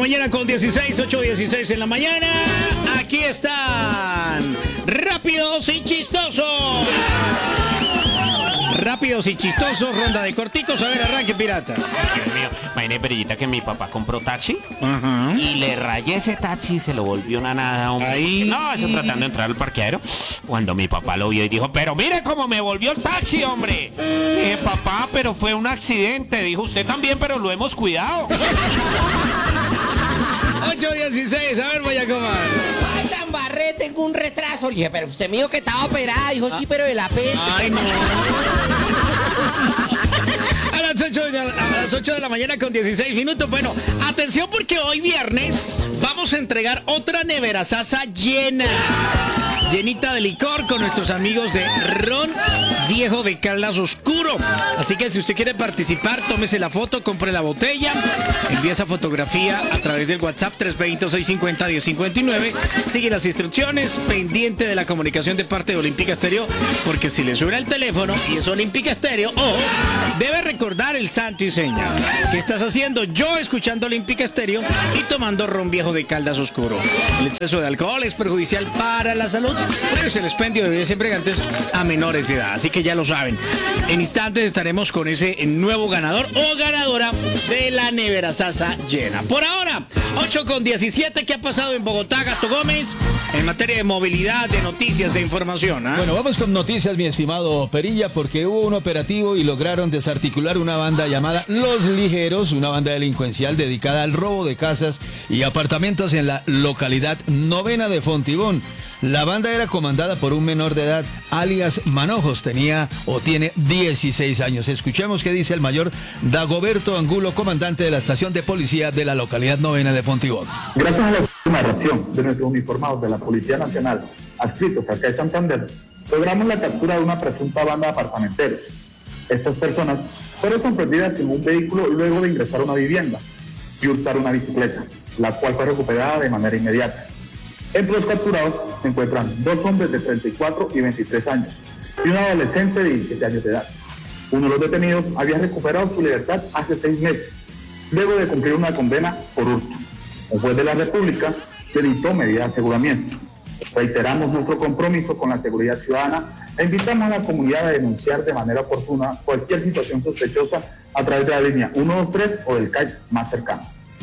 mañana con 16, 8:16 en la mañana. Aquí están rápidos y chistosos. Rápidos y chistosos, ronda de corticos. A ver, arranque, pirata. Dios mío, imagínate, Perillita, que mi papá compró taxi y le rayé ese taxi y se lo volvió una nada, hombre. Ahí. No, eso tratando de entrar al parqueadero. Cuando mi papá lo vio y dijo, pero mire cómo me volvió el taxi, hombre. Dije, papá, pero fue un accidente. Dijo, usted también, pero lo hemos cuidado. 8:16, a ver, voy a comer. Ay, tan barré, tengo un retraso. Le dije, pero usted me dijo que estaba operada. Dijo, sí, pero de la peste. Ay, no. A las 8 de la mañana con 16 minutos. Bueno, atención porque hoy viernes vamos a entregar otra nevera sasa llenita de licor con nuestros amigos de Ron Viejo de Caldas Oscuro. Así que si usted quiere participar, tómese la foto, compre la botella, envíe esa fotografía a través del WhatsApp 320-650-1059. Sigue las instrucciones, pendiente de la comunicación de parte de Olímpica Estéreo, porque si le suena el teléfono y es Olímpica Estéreo, debe recordar el santo y seña. ¿Qué estás haciendo? Yo escuchando Olímpica Estéreo y tomando Ron Viejo de Caldas Oscuro. El exceso de alcohol es perjudicial para la salud. Pues el expendio de bebidas embriagantes a menores de edad, así que ya lo saben. En instantes estaremos con ese nuevo ganador o ganadora de la nevera sasa llena. Por ahora, 8:17, ¿qué ha pasado en Bogotá, Gato Gómez? En materia de movilidad, de noticias, de información. Bueno, vamos con noticias, mi estimado Perilla, porque hubo un operativo y lograron desarticular una banda llamada Los Ligeros, una banda delincuencial dedicada al robo de casas y apartamentos en la localidad Novena de Fontibón. La banda era comandada por un menor de edad, alias Manojos, tiene 16 años. Escuchemos qué dice el mayor Dagoberto Angulo, comandante de la estación de policía de la localidad Novena de Fontibón. Gracias a la última reacción de nuestros uniformados de la Policía Nacional, adscritos acá de Santander, logramos la captura de una presunta banda de apartamenteros. Estas personas fueron sorprendidas en un vehículo luego de ingresar a una vivienda y hurtar una bicicleta, la cual fue recuperada de manera inmediata. Entre los capturados se encuentran 2 hombres de 34 y 23 años y un adolescente de 17 años de edad. Uno de los detenidos había recuperado su libertad hace 6 meses, luego de cumplir una condena por hurto. Un juez de la República le dictó medida de aseguramiento. Reiteramos nuestro compromiso con la seguridad ciudadana e invitamos a la comunidad a denunciar de manera oportuna cualquier situación sospechosa a través de la línea 123 o del CAI más cercano.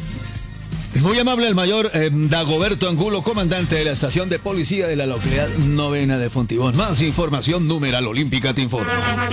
Muy amable el mayor Dagoberto Angulo, comandante de la estación de policía de la localidad Novena de Fontibón. Más información, numeral Olímpica te informa.